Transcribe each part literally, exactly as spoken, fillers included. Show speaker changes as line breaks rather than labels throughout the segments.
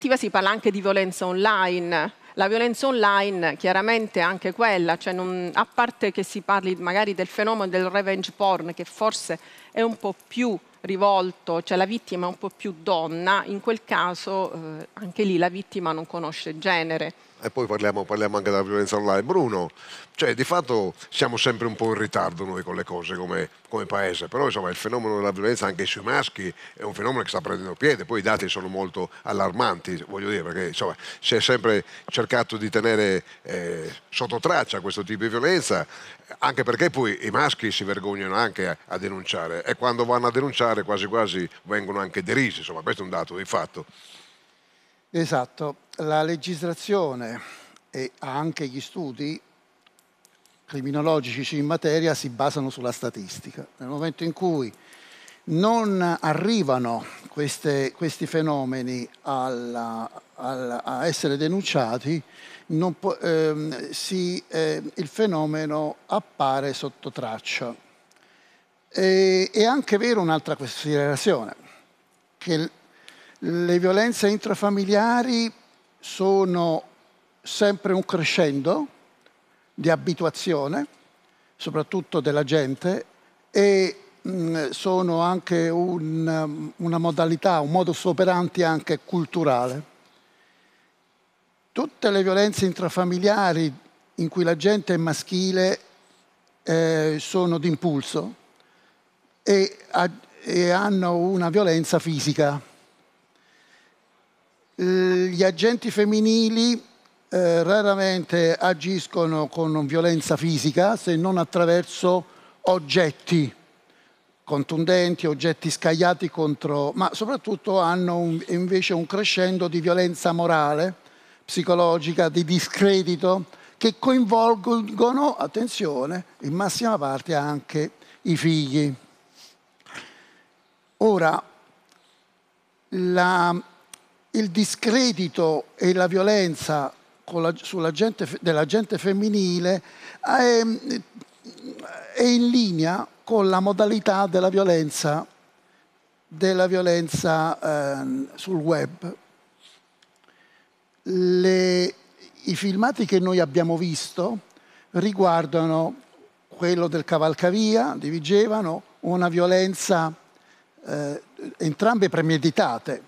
Si parla anche di violenza online. La violenza online, chiaramente anche quella, cioè non, a parte che si parli magari del fenomeno del revenge porn, che forse è un po' più rivolto, cioè la vittima è un po' più donna, in quel caso eh, anche lì la vittima non conosce genere.
E poi parliamo, parliamo anche della violenza online. Bruno, cioè di fatto siamo sempre un po' in ritardo noi con le cose come, come paese, però insomma il fenomeno della violenza anche sui maschi è un fenomeno che sta prendendo piede, poi i dati sono molto allarmanti, voglio dire, perché insomma si è sempre cercato di tenere eh, sotto traccia questo tipo di violenza, anche perché poi i maschi si vergognano anche a, a denunciare e quando vanno a denunciare quasi quasi vengono anche derisi, insomma questo è un dato di fatto.
Esatto, la legislazione e anche gli studi criminologici in materia si basano sulla statistica. Nel momento in cui non arrivano queste, questi fenomeni alla, alla, a essere denunciati, non può, ehm, si, eh, il fenomeno appare sotto traccia. E, è anche vero un'altra considerazione, che le violenze intrafamiliari sono sempre un crescendo di abituazione, soprattutto della gente, e mh, sono anche un, una modalità, un modus operandi anche culturale. Tutte le violenze intrafamiliari in cui la gente è maschile eh, sono d'impulso e, e hanno una violenza fisica. Gli agenti femminili eh, raramente agiscono con violenza fisica, se non attraverso oggetti contundenti, oggetti scagliati contro, ma soprattutto hanno un, invece un crescendo di violenza morale, psicologica, di discredito, che coinvolgono, attenzione, in massima parte anche i figli. Ora, la il discredito e la violenza con la, sulla gente, della gente femminile è, è in linea con la modalità della violenza, della violenza eh, sul web. Le, I filmati che noi abbiamo visto riguardano quello del cavalcavia di Vigevano, una violenza eh, entrambe premeditate.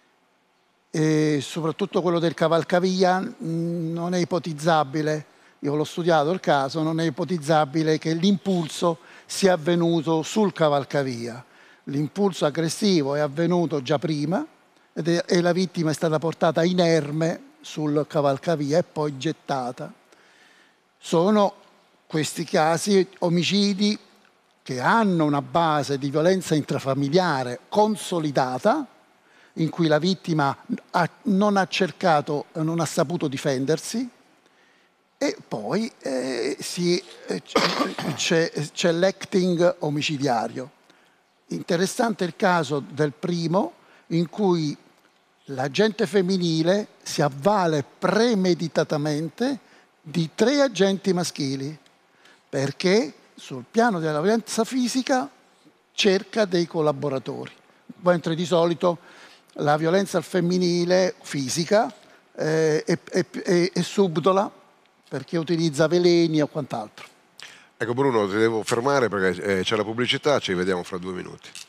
E soprattutto quello del cavalcavia mh, non è ipotizzabile, io l'ho studiato il caso, non è ipotizzabile che l'impulso sia avvenuto sul cavalcavia. L'impulso aggressivo è avvenuto già prima ed è, e la vittima è stata portata inerme sul cavalcavia e poi gettata. Sono questi casi omicidi che hanno una base di violenza intrafamiliare consolidata, in cui la vittima ha, non ha cercato, non ha saputo difendersi, e poi eh, si, eh, c'è, c'è l'acting omicidiario. Interessante il caso del primo, in cui l'agente femminile si avvale premeditatamente di tre agenti maschili, perché sul piano della violenza fisica cerca dei collaboratori, mentre di solito la violenza al femminile fisica eh, è, è, è, è subdola perché utilizza veleni o quant'altro.
Ecco Bruno, ti devo fermare perché eh, c'è la pubblicità, ci vediamo fra due minuti.